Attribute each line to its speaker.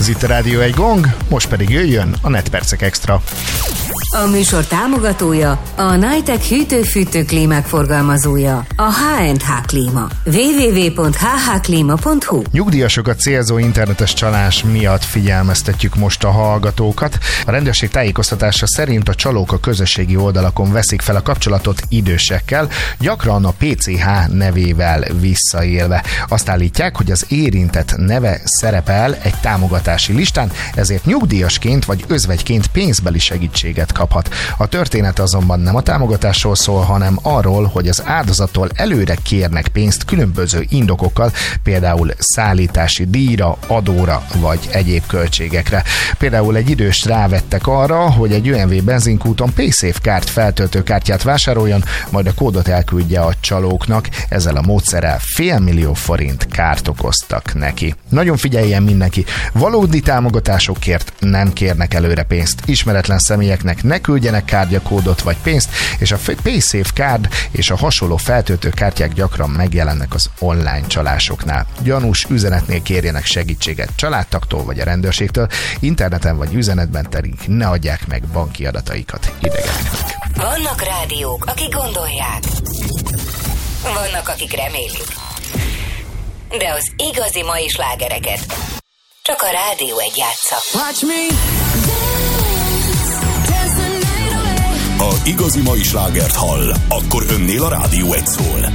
Speaker 1: Ez itt a Rádió 1 Gong, most pedig jöjjön a Netpercek Extra.
Speaker 2: A műsor támogatója a Nitec hűtő-fűtő klímák forgalmazója, a H&H Klíma. www.hhklima.hu.
Speaker 1: Nyugdíjasokat célzó internetes csalás miatt figyelmeztetjük most a hallgatókat. A rendőrség tájékoztatása szerint a csalók a közösségi oldalakon veszik fel a kapcsolatot idősekkel, gyakran a PCH nevével visszaélve. Azt állítják, hogy az érintett neve szerepel egy támogatási listán, ezért nyugdíjasként vagy özvegyként pénzbeli segítséget kaphat. A történet azonban nem a támogatásról szól, hanem arról, hogy az áldozattól előre kérnek pénzt különböző indokokkal, például szállítási díjra, adóra vagy egyéb költségekre. Például egy időst rávettek arra, hogy egy ÖMV benzinkúton PaySafe Card feltöltőkártyát vásároljon, majd a kódot elküldje a csalóknak. Ezzel a módszerrel $500 000 kárt okoztak neki. Nagyon figyeljen mindenki, valódi támogatásokért nem kérnek előre pénzt. Ismeretlen személyeknek ne küldjenek kártyakódot vagy pénzt, és a PaySafe Card és a hasonló feltöltőkártyák gyakran megjelennek az online csalásoknál. Gyanús üzenetnél kérjenek segítséget családtagtól vagy a rendőrségtől, interneten vagy üzenetben pedig ne adják meg banki adataikat idegeneknek.
Speaker 2: Vannak rádiók, akik gondolják. Vannak, akik remélik. De az igazi mai slágereket csak a Rádió 1 játsza. Watch me.
Speaker 3: Ha igazi mai slágert hall, akkor önnél a Rádió 1 szól.